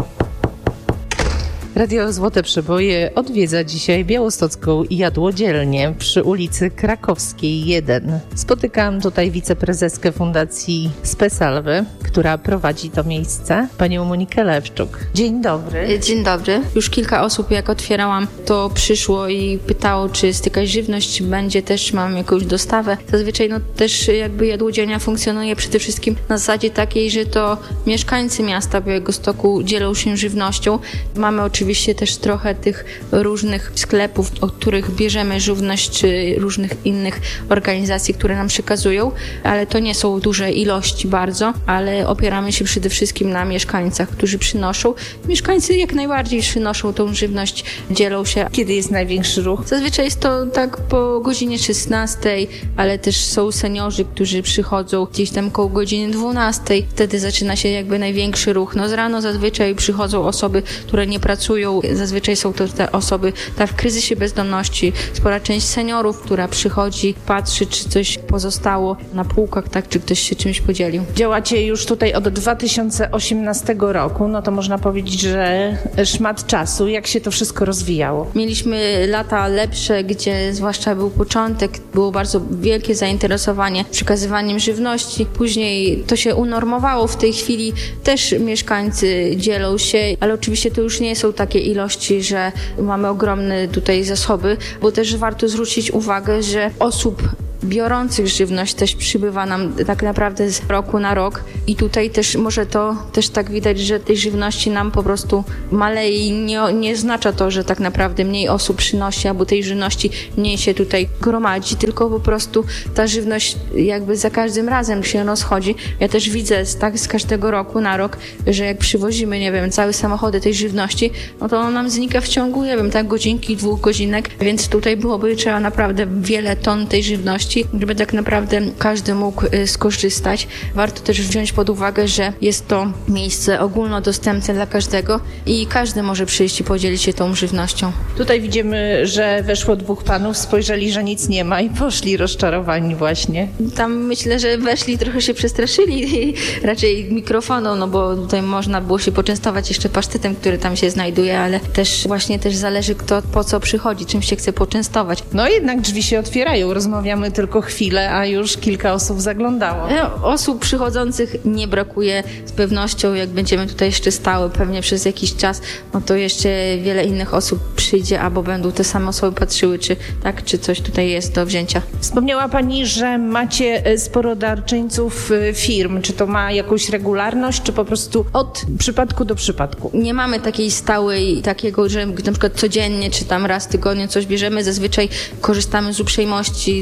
Radio Złote Przeboje odwiedza dzisiaj białostocką jadłodzielnię przy ulicy Krakowskiej jeden. Spotykam tutaj wiceprezeskę Fundacji Spesalwy, która prowadzi to miejsce, panią Monikę Lewczuk. Dzień dobry. Dzień dobry. Już kilka osób, jak otwierałam, to przyszło i pytało, czy jest jakaś żywność, czy będzie też, czy mam jakąś dostawę. Zazwyczaj no też jakby jadłodzielnia funkcjonuje przede wszystkim na zasadzie takiej, że to mieszkańcy miasta Białegostoku dzielą się żywnością. Mamy oczywiście Oczywiście też trochę tych różnych sklepów, od których bierzemy żywność, czy różnych innych organizacji, które nam przekazują, ale to nie są duże ilości bardzo, ale opieramy się przede wszystkim na mieszkańcach, którzy przynoszą. Mieszkańcy jak najbardziej przynoszą tą żywność, dzielą się. Kiedy jest największy ruch? Zazwyczaj jest to tak po godzinie szesnastej, ale też są seniorzy, którzy przychodzą gdzieś tam koło godziny dwunastej. Wtedy zaczyna się jakby największy ruch. No z rano zazwyczaj przychodzą osoby, które nie pracują. Zazwyczaj są to te osoby tak w kryzysie bezdomności, spora część seniorów, która przychodzi, patrzy, czy coś pozostało na półkach, tak, czy ktoś się czymś podzielił. Działacie już tutaj od dwa tysiące osiemnastego roku, no to można powiedzieć, że szmat czasu. Jak się to wszystko rozwijało? Mieliśmy lata lepsze, gdzie zwłaszcza był początek, było bardzo wielkie zainteresowanie przekazywaniem żywności. Później to się unormowało. W tej chwili też mieszkańcy dzielą się, ale oczywiście to już nie są takie ilości, że mamy ogromne tutaj zasoby, bo też warto zwrócić uwagę, że osób biorących żywność też przybywa nam tak naprawdę z roku na rok i tutaj też może to też tak widać, że tej żywności nam po prostu maleje i nie, nie oznacza to, że tak naprawdę mniej osób przynosi, albo tej żywności mniej się tutaj gromadzi, tylko po prostu ta żywność jakby za każdym razem się rozchodzi. Ja też widzę tak z każdego roku na rok, że jak przywozimy, nie wiem, całe samochody tej żywności, no to on nam znika w ciągu, nie wiem, tak godzinki, dwóch godzinek, więc tutaj byłoby trzeba naprawdę wiele ton tej żywności, żeby tak naprawdę każdy mógł skorzystać. Warto też wziąć pod uwagę, że jest to miejsce ogólnodostępne dla każdego i każdy może przyjść i podzielić się tą żywnością. Tutaj widzimy, że weszło dwóch panów, spojrzeli, że nic nie ma i poszli rozczarowani właśnie. Tam myślę, że weszli, trochę się przestraszyli i raczej mikrofoną, no bo tutaj można było się poczęstować jeszcze pasztetem, który tam się znajduje, ale też właśnie też zależy kto po co przychodzi, czym się chce poczęstować. No jednak drzwi się otwierają, rozmawiamy tylko chwilę, a już kilka osób zaglądało. Osób przychodzących nie brakuje z pewnością, jak będziemy tutaj jeszcze stały pewnie przez jakiś czas, no to jeszcze wiele innych osób przyjdzie, albo będą te same osoby patrzyły, czy tak, czy coś tutaj jest do wzięcia. Wspomniała Pani, że macie sporo darczyńców firm. Czy to ma jakąś regularność, czy po prostu od przypadku do przypadku? Nie mamy takiej stałej, takiego, że na przykład codziennie, czy tam raz w tygodniu coś bierzemy. Zazwyczaj korzystamy z uprzejmości darczyńców,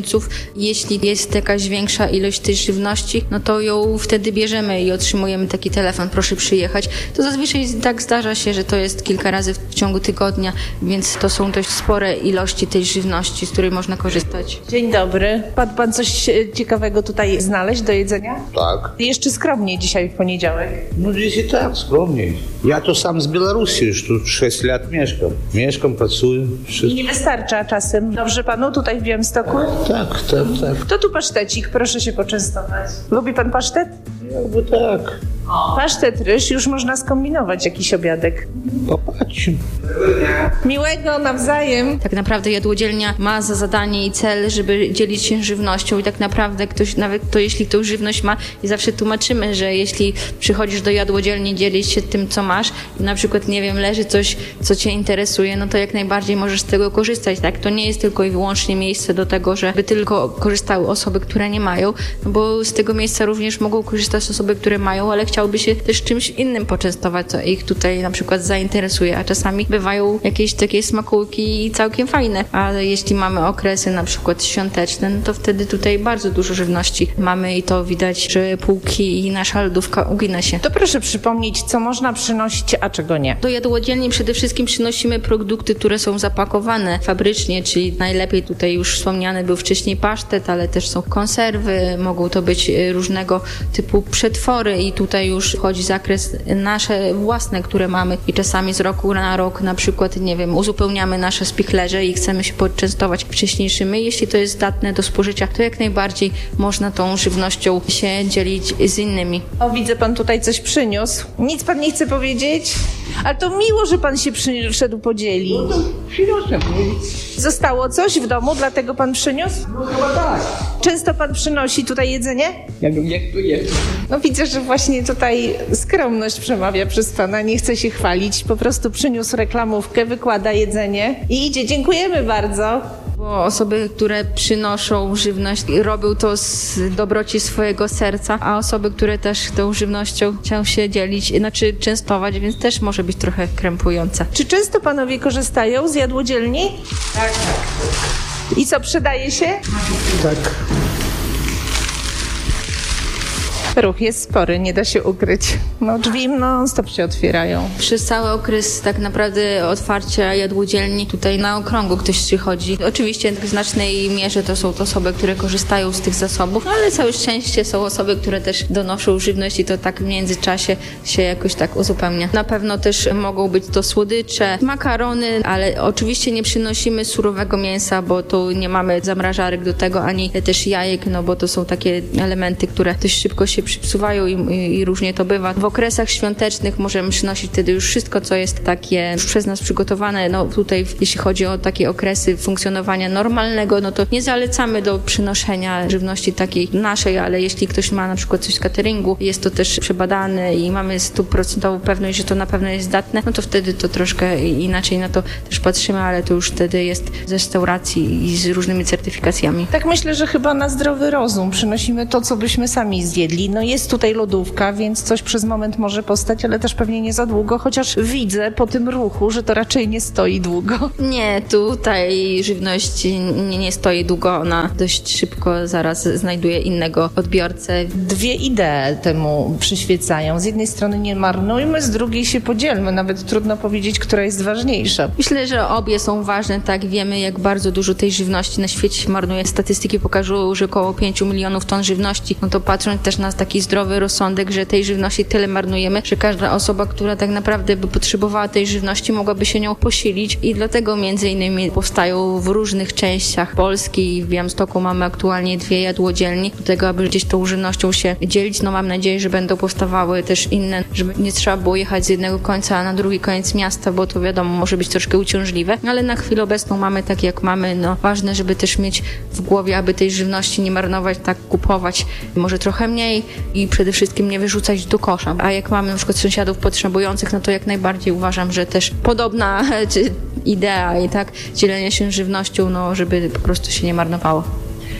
rodziców. Jeśli jest jakaś większa ilość tej żywności, no to ją wtedy bierzemy i otrzymujemy taki telefon, proszę przyjechać. To zazwyczaj tak zdarza się, że to jest kilka razy w ciągu tygodnia, więc to są dość spore ilości tej żywności, z której można korzystać. Dzień dobry. Padł pan coś ciekawego tutaj znaleźć do jedzenia? Tak. Jeszcze skromniej dzisiaj w poniedziałek. No dzisiaj tak, skromniej. Ja to sam z Białorusi, już tu sześć lat mieszkam. Mieszkam, pracuję. Wszystko. I nie wystarcza czasem. Dobrze panu tutaj w Białymstoku? Tak, tak, tak. To tu pasztecik, proszę się poczęstować. Lubi pan pasztet? Jakby tak. Pasztet, ryż, już można skombinować jakiś obiadek. Popatrz. Miłego nawzajem. Tak naprawdę jadłodzielnia ma za zadanie i cel, żeby dzielić się żywnością i tak naprawdę ktoś, nawet to jeśli tą żywność ma, i zawsze tłumaczymy, że jeśli przychodzisz do jadłodzielni dzielić się tym, co masz, i na przykład, nie wiem, leży coś, co cię interesuje, no to jak najbardziej możesz z tego korzystać, tak? To nie jest tylko i wyłącznie miejsce do tego, żeby tylko korzystały osoby, które nie mają, no bo z tego miejsca również mogą korzystać osoby, które mają, ale chciałyby się też czymś innym poczęstować, co ich tutaj na przykład zainteresuje, a czasami bywają jakieś takie smakołyki całkiem fajne, a jeśli mamy okresy na przykład świąteczne, no to wtedy tutaj bardzo dużo żywności mamy i to widać, że półki i nasza lodówka ugina się. To proszę przypomnieć, co można przynosić, a czego nie. Do jadłodzielni przede wszystkim przynosimy produkty, które są zapakowane fabrycznie, czyli najlepiej tutaj już wspomniany był wcześniej pasztet, ale też są konserwy, mogą to być różnego typu przetwory i tutaj już wchodzi zakres nasze własne, które mamy i czasami z roku na rok na przykład, nie wiem, uzupełniamy nasze spichlerze i chcemy się poczęstować wcześniejszymi. Jeśli to jest zdatne do spożycia, to jak najbardziej można tą żywnością się dzielić z innymi. O, widzę, pan tutaj coś przyniósł. Nic pan nie chce powiedzieć? Ale to miło, że pan się przyszedł podzielić. No to przyniosłem. Zostało coś w domu, dlatego pan przyniósł? No chyba tak. Często pan przynosi tutaj jedzenie? Jak, jak to jest? No widzę, że właśnie tutaj skromność przemawia przez pana, nie chce się chwalić, po prostu przyniósł reklamówkę, wykłada jedzenie i idzie. Dziękujemy bardzo. Bo osoby, które przynoszą żywność, robią to z dobroci swojego serca, a osoby, które też tą żywnością chcą się dzielić, znaczy częstować, więc też może być trochę krępujące. Czy często panowie korzystają z jadłodzielni? Tak, tak. I co, przydaje się? Tak. Ruch jest spory, nie da się ukryć. No drzwi non-stop się otwierają. Przez cały okres tak naprawdę otwarcia jadłodzielni tutaj na okrągło ktoś przychodzi. Oczywiście w znacznej mierze to są to osoby, które korzystają z tych zasobów, ale całe szczęście są osoby, które też donoszą żywność i to tak w międzyczasie się jakoś tak uzupełnia. Na pewno też mogą być to słodycze, makarony, ale oczywiście nie przynosimy surowego mięsa, bo tu nie mamy zamrażarek do tego, ani też jajek, no bo to są takie elementy, które dość szybko się przypsuwają i, i, i różnie to bywa. W okresach świątecznych możemy przynosić wtedy już wszystko, co jest takie już przez nas przygotowane. No tutaj, jeśli chodzi o takie okresy funkcjonowania normalnego, no to nie zalecamy do przynoszenia żywności takiej naszej, ale jeśli ktoś ma na przykład coś z cateringu, jest to też przebadane i mamy stuprocentową pewność, że to na pewno jest zdatne, no to wtedy to troszkę inaczej na to też patrzymy, ale to już wtedy jest z restauracji i z różnymi certyfikacjami. Tak myślę, że chyba na zdrowy rozum przynosimy to, co byśmy sami zjedli. No jest tutaj lodówka, więc coś przez moment może postać, ale też pewnie nie za długo, chociaż widzę po tym ruchu, że to raczej nie stoi długo. Nie, tutaj żywność nie, nie stoi długo, ona dość szybko zaraz znajduje innego odbiorcę. Dwie idee temu przyświecają. Z jednej strony nie marnujmy, z drugiej się podzielmy. Nawet trudno powiedzieć, która jest ważniejsza. Myślę, że obie są ważne, tak, wiemy jak bardzo dużo tej żywności na świecie się marnuje. Statystyki pokazują, że około pięciu milionów ton żywności, no to patrząc też na taki zdrowy rozsądek, że tej żywności tyle marnujemy, że każda osoba, która tak naprawdę by potrzebowała tej żywności, mogłaby się nią posilić i dlatego między innymi powstają w różnych częściach Polski. W Białymstoku mamy aktualnie dwie jadłodzielni do tego, aby gdzieś tą żywnością się dzielić. No mam nadzieję, że będą powstawały też inne, żeby nie trzeba było jechać z jednego końca na drugi koniec miasta, bo to wiadomo, może być troszkę uciążliwe, ale na chwilę obecną mamy tak jak mamy. No ważne, żeby też mieć w głowie, aby tej żywności nie marnować, tak kupować może trochę mniej i przede wszystkim nie wyrzucać do kosza. A jak mamy na przykład sąsiadów potrzebujących, no to jak najbardziej uważam, że też podobna idea i tak dzielenie się żywnością, no żeby po prostu się nie marnowało.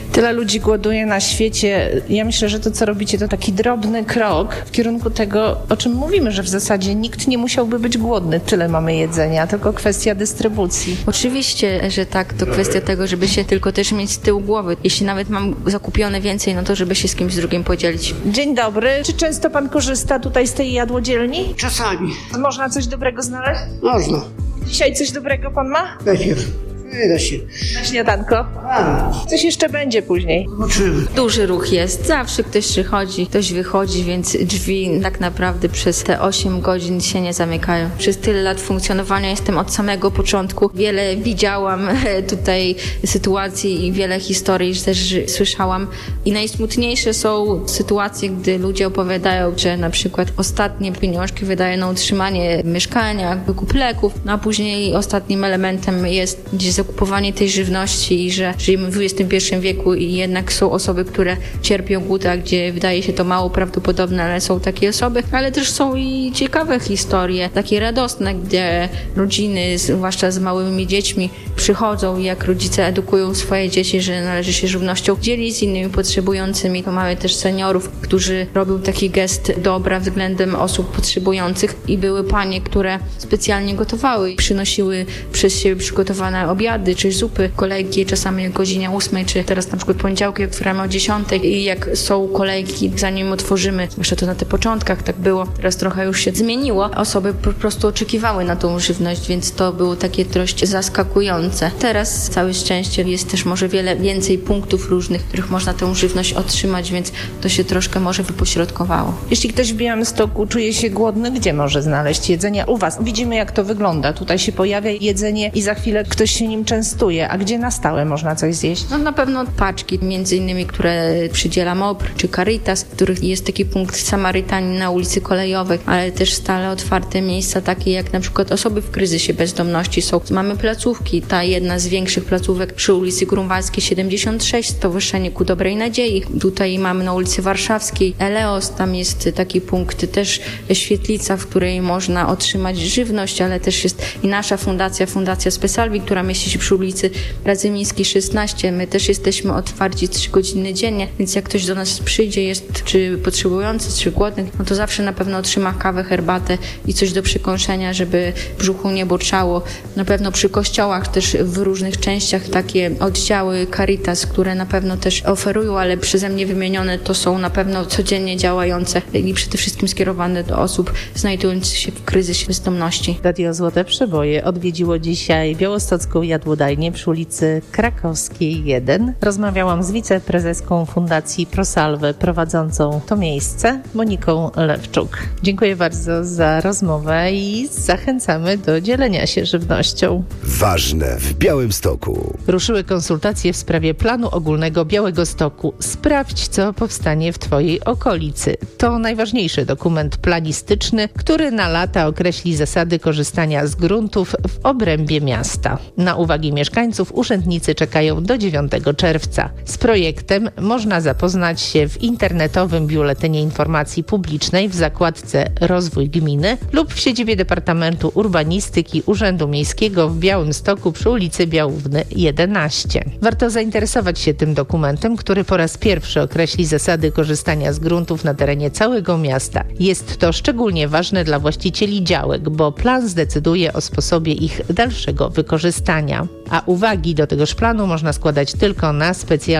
Tyle ludzi głoduje na świecie. Ja myślę, że to, co robicie, to taki drobny krok w kierunku tego, o czym mówimy, że w zasadzie nikt nie musiałby być głodny. Tyle mamy jedzenia, tylko kwestia dystrybucji. Oczywiście, że tak. To kwestia tego, żeby się tylko też mieć z tyłu głowy. Jeśli nawet mam zakupione więcej, no to żeby się z kimś drugim podzielić. Dzień dobry. Czy często pan korzysta tutaj z tej jadłodzielni? Czasami. Można coś dobrego znaleźć? Można. Dzisiaj coś dobrego pan ma? Najpierw. Nie da się. Na śniadanko? A. Coś jeszcze będzie później. Zobaczymy. Duży ruch jest. Zawsze ktoś przychodzi, ktoś wychodzi, więc drzwi tak naprawdę przez te osiem godzin się nie zamykają. Przez tyle lat funkcjonowania jestem od samego początku. Wiele widziałam tutaj sytuacji i wiele historii też słyszałam. I najsmutniejsze są sytuacje, gdy ludzie opowiadają, że na przykład ostatnie pieniążki wydają na utrzymanie mieszkania, wykup leków, no a później ostatnim elementem jest gdzieś zakupowanie tej żywności i że żyjemy w dwudziestym pierwszym wieku i jednak są osoby, które cierpią głód, a gdzie wydaje się to mało prawdopodobne, ale są takie osoby, ale też są i ciekawe historie, takie radosne, gdzie rodziny, zwłaszcza z małymi dziećmi, przychodzą i jak rodzice edukują swoje dzieci, że należy się żywnością dzielić z innymi potrzebującymi. To mamy też seniorów, którzy robią taki gest dobra względem osób potrzebujących i były panie, które specjalnie gotowały i przynosiły przez siebie przygotowane obiady, czy zupy, kolejki czasami o godzinie ósmej, czy teraz na przykład poniedziałki otwieramy o dziesiątej i jak są kolejki, zanim otworzymy, zwłaszcza to na tych początkach tak było, teraz trochę już się zmieniło, osoby po prostu oczekiwały na tą żywność, więc to było takie dość zaskakujące. Teraz całe szczęście jest też może wiele więcej punktów różnych, w których można tę żywność otrzymać, więc to się troszkę może wypośrodkowało. Jeśli ktoś w Białymstoku czuje się głodny, gdzie może znaleźć jedzenie u was? Widzimy, jak to wygląda. Tutaj się pojawia jedzenie i za chwilę ktoś się nim częstuje. A gdzie na stałe można coś zjeść? No na pewno paczki, między innymi, które przydziela M O P R czy Caritas, w których jest taki punkt Samarytanin na ulicy Kolejowej, ale też stale otwarte miejsca takie jak na przykład osoby w kryzysie bezdomności są. Mamy placówki, ta jedna z większych placówek przy ulicy Grunwaldzkiej siedemdziesiąt sześć, Stowarzyszenie Ku Dobrej Nadziei. Tutaj mamy na ulicy Warszawskiej Eleos, tam jest taki punkt też świetlica, w której można otrzymać żywność, ale też jest i nasza fundacja, Fundacja Spesalvi, która mieści się przy ulicy Radzymińskiej szesnaście. My też jesteśmy otwarci trzy godziny dziennie, więc jak ktoś do nas przyjdzie, jest czy potrzebujący, czy głodny, no to zawsze na pewno otrzyma kawę, herbatę i coś do przykąszenia, żeby w brzuchu nie burczało. Na pewno przy kościołach też w różnych częściach takie oddziały Caritas, które na pewno też oferują, ale przeze mnie wymienione to są na pewno codziennie działające i przede wszystkim skierowane do osób znajdujących się w kryzysie bezdomności. Radio Złote Przeboje odwiedziło dzisiaj białostocką jadłodajnię przy ulicy Krakowskiej jeden. Rozmawiałam z wiceprezeską Fundacji Prosalve prowadzącą to miejsce, Moniką Lewczuk. Dziękuję bardzo za rozmowę i zachęcamy do dzielenia się żywnością. Ważne w Białymstoku. Ruszyły konsultacje w sprawie planu ogólnego Białegostoku. Sprawdź, co powstanie w Twojej okolicy. To najważniejszy dokument planistyczny, który na lata określi zasady korzystania z gruntów w obrębie miasta. Na uwagi mieszkańców urzędnicy czekają do dziewiątego czerwca. Z projektem można zapoznać się w internetowym biuletynie informacji publicznej w zakładce Rozwój Gminy lub w siedzibie Departamentu Urbanistyki Urzędu Miejskiego w Białymstoku przy ulicy Białówny jedenaście. Warto zainteresować się tym dokumentem, który po raz pierwszy określi zasady korzystania z gruntów na terenie całego miasta. Jest to szczególnie ważne dla właścicieli działek, bo plan zdecyduje o sposobie ich dalszego wykorzystania. A uwagi do tegoż planu można składać tylko na specjalnym